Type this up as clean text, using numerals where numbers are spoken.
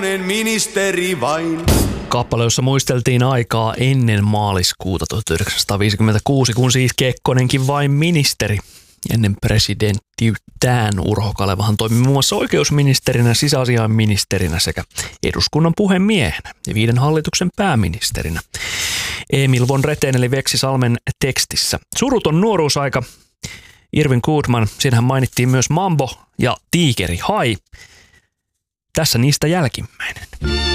Ministeri vain. Kappale, jossa muisteltiin aikaa ennen maaliskuuta 1956, kun siis Kekkonenkin vain ministeri. Ennen presidenttiyttään Urho Kalevahan toimi muun muassa oikeusministerinä, sisäasiainministerinä sekä eduskunnan puhemiehenä ja 5 hallituksen pääministerinä. Emil von Reten eli Veksi Salmen tekstissä. Suruton nuoruusaika. Irvin Goodman, siinähän mainittiin myös Mambo ja Tiikeri Hai. Tässä niistä jälkimmäinen.